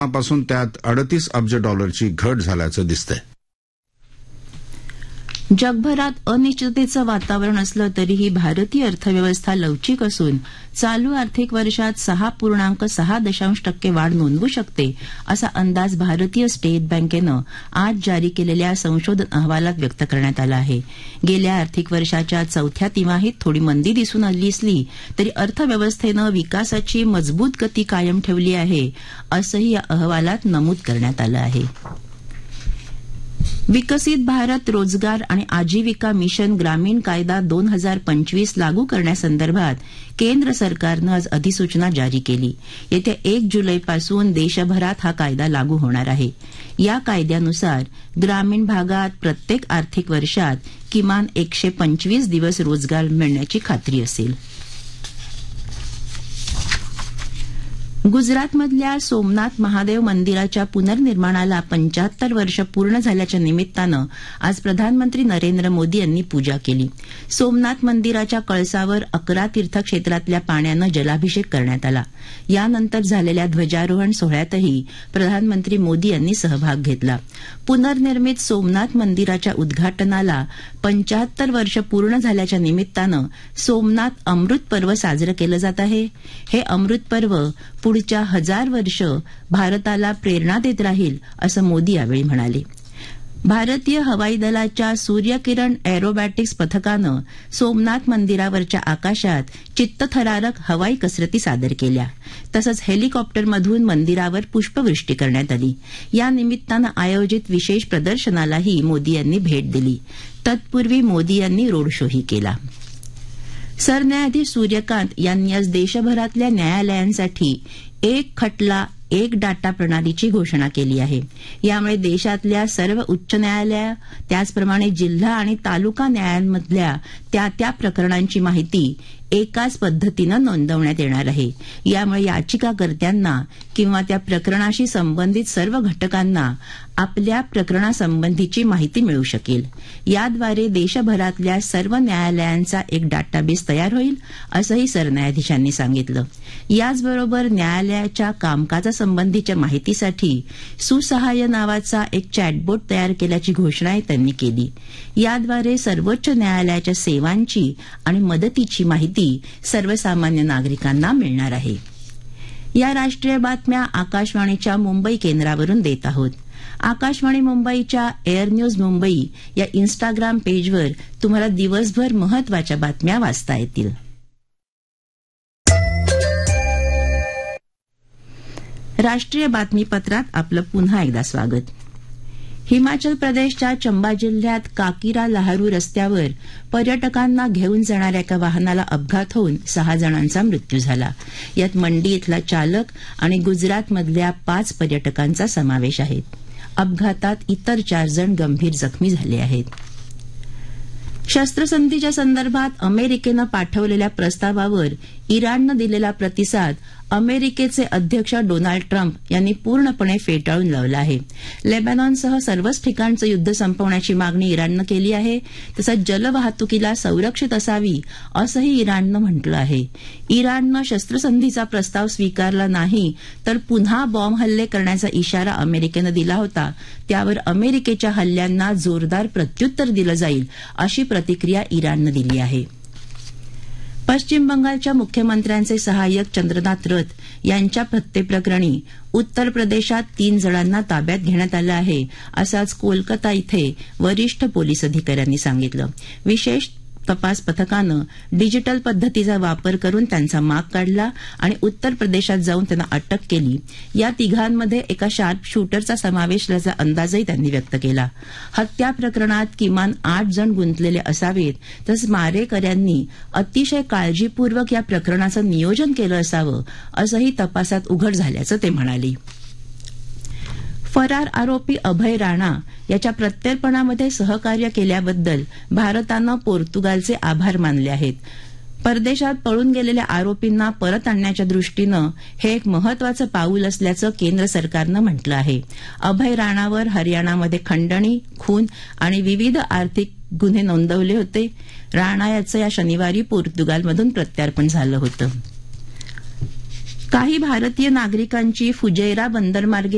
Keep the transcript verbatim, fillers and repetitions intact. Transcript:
पासून त्यात अडतीस अब्ज डॉलरची घट झाल्याचं दिसतंय. जगभरात अनिश्चिततेचं वातावरण असलं तरीही भारतीय अर्थव्यवस्था लवचिक असून चालू आर्थिक वर्षात सहा पूर्णांक सहा दशांश टक्के वाढ नोंदवू शकते असा अंदाज भारतीय स्टेट बँकेनं आज जारी केलेल्या संशोधन अहवालात व्यक्त करण्यात आला आहे. गेल्या आर्थिक वर्षाच्या चौथ्या तिमाहीत थोडी मंदी दिसून आली असली तरी अर्थव्यवस्थेनं विकासाची मजबूत गती कायम ठेवली आहे असंही या अहवालात नमूद करण्यात आलं आहे. विकसित भारत रोजगार आणि आजीविका मिशन ग्रामीण कायदा दोन हजार पंचवीस लागू करण्यासंदर्भात केंद्र सरकारनं आज अधिसूचना जारी केली. येत्या एक जुलैपासून देशभरात हा कायदा लागू होणार आहे. या कायद्यानुसार ग्रामीण भागात प्रत्येक आर्थिक वर्षात किमान एकशे पंचवीस दिवस रोजगार मिळण्याची खात्री असेल. गुजरातमधल्या सोमनाथ महादेव मंदिराच्या पुनर्निर्माणाला पंच्याहत्तर वर्ष पूर्ण झाल्याच्या निमित्तानं आज प्रधानमंत्री नरेंद्र मोदी यांनी पूजा केली. सोमनाथ मंदिराच्या कळसावर अकरा तीर्थक्षेत्रातल्या पाण्यानं जलाभिषेक करण्यात आला. यानंतर झालेल्या ध्वजारोहण सोहळ्यातही प्रधानमंत्री मोदी यांनी सहभाग घेतला. पुनर्निर्मित सोमनाथ मंदिराच्या उद्घाटनाला पंच्याहत्तर वर्ष पूर्ण झाल्याच्या निमित्तानं सोमनाथ अमृत पर्व साजरं केलं जात आहे. हे अमृत पर्व पुढच्या हजार वर्ष भारताला प्रेरणा देत राहील असं मोदी यावेळी म्हणाले. भारतीय हवाई दलाच्या सूर्यकिरण एरोबॅटिक्स पथकानं सोमनाथ मंदिरावरच्या आकाशात चित्तथरारक हवाई कसरती सादर केल्या. तसंच हेलिकॉप्टरमधून मंदिरावर पुष्पवृष्टी करण्यात आली. या निमित्तानं आयोजित विशेष प्रदर्शनालाही मोदी यांनी भेट दिली. तत्पूर्वी मोदी यांनी रोड शोही केला. सरन्यायाधीश सूर्यकांत यांनी आज देशभरातल्या न्यायालयांसाठी एक खटला एक डाटा प्रणालीची घोषणा केली आहे. यामुळे देशातल्या सर्व उच्च न्यायालय त्याचप्रमाणे जिल्हा आणि तालुका न्यायालयांमधल्या त्या त्या प्रकरणांची माहिती एकाच पद्धतीनं नोंदवण्यात येणार आहे. यामुळे याचिकाकर्त्यांना किंवा त्या प्रकरणाशी संबंधित सर्व घटकांना आपल्या प्रकरणासंबंधीची माहिती मिळू शकेल. याद्वारे देशभरातल्या सर्व न्यायालयांचा एक डाटाबेस तयार होईल असंही सरन्यायाधीशांनी सांगितलं. याचबरोबर न्यायालयाच्या कामकाजासंबंधीच्या माहितीसाठी सुसहाय्य नावाचा एक चॅटबोट तयार केल्याची घोषणाही त्यांनी केली. याद्वारे सर्वोच्च न्यायालयाच्या सेवांची आणि मदतीची माहिती सर्वसामान्य नागरिकांना मिळणार आहे. या राष्ट्रीय बातम्या आकाशवाणीच्या मुंबई केंद्रावरून देत आहोत. आकाशवाणी मुंबईच्या एअर न्यूज मुंबई या इन्स्टाग्राम पेजवर तुम्हाला दिवसभर महत्वाच्या बातम्या वाचता येतील. राष्ट्रीय बातमीपत्रात आपलं पुन्हा एकदा स्वागत. हिमाचल प्रदेशच्या चंबा जिल्ह्यात काकीरा लहारू रस्त्यावर पर्यटकांना घेऊन जाणाऱ्या एका वाहनाला अपघात होऊन सहा जणांचा मृत्यू झाला. यात मंडी इथला चालक आणि गुजरातमधल्या पाच पर्यटकांचा समावेश आहे. अपघातात इतर चार जण गंभीर जखमी झाले आहेत. शस्त्रसंधीच्या संदर्भात अमेरिकेनं पाठवलेल्या प्रस्तावावर इराणनं दिलेला प्रतिसाद अमेरिकेचे अध्यक्ष डोनाल्ड ट्रम्प यांनी पूर्णपणे फेटाळून लावला आहे. लेबनॉनसह सर्वच ठिकाणचं युद्ध संपवण्याची मागणी इराणनं केली आहे. तसंच जलवाहतुकीला संरक्षित असावी असंही इराणनं म्हटलं आहे. इराणनं शस्त्रसंधीचा प्रस्ताव स्वीकारला नाही तर पुन्हा बॉम्ब हल्ले करण्याचा इशारा अमेरिकेनं दिला होता. त्यावर अमेरिकेच्या हल्ल्यांना जोरदार प्रत्युत्तर दिलं जाईल अशी प्रतिक्रिया इराणनं दिली आहे. पश्चिम बंगालच्या मुख्यमंत्र्यांचे सहाय्यक चंद्रनाथ रथ यांच्या हत्येप्रकरणी उत्तर प्रदेशात तीन जणांना ताब्यात घेण्यात आलं आहे असं आज कोलकाता इथे वरिष्ठ पोलीस अधिकाऱ्यांनी सांगितलं. विशेष तपास पथकानं डिजिटल पद्धतीचा वापर करून त्यांचा माग काढला आणि उत्तर प्रदेशात जाऊन त्यांना अटक केली. या तिघांमध्ये एका शार्प शूटरचा समावेश असल्याचा अंदाजही त्यांनी व्यक्त केला. हत्या प्रकरणात किमान आठ जण गुंतलेले असावेत. तसंच मारेकऱ्यांनी अतिशय काळजीपूर्वक या प्रकरणाचं नियोजन केलं असावं असंही तपासात उघड झाल्याचं ते म्हणाले. फरार आरोपी अभय राणा याच्या प्रत्यर्पणामध्ये सहकार्य केल्याबद्दल भारतानं पोर्तुगालचे आभार मानले आहेत. परदेशात पळून गेलेल्या आरोपींना परत आणण्याच्या दृष्टीनं हे एक महत्वाचं पाऊल असल्याचं केंद्र सरकारनं म्हटलं आहे. अभय राणावर हरियाणामध्ये खंडणी, खून आणि विविध आर्थिक गुन्हे नोंदवले होते. राणा याचं या शनिवारी पोर्तुगालमधून प्रत्यार्पण झालं होतं. काही भारतीय नागरिकांची फुजैरा बंदरमार्गे